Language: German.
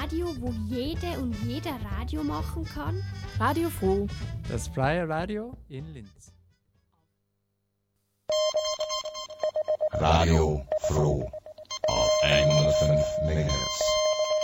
Radio, wo jede und jeder Radio machen kann? Radio Froh. Das freie Radio in Linz. Radio Froh auf 105 MHz.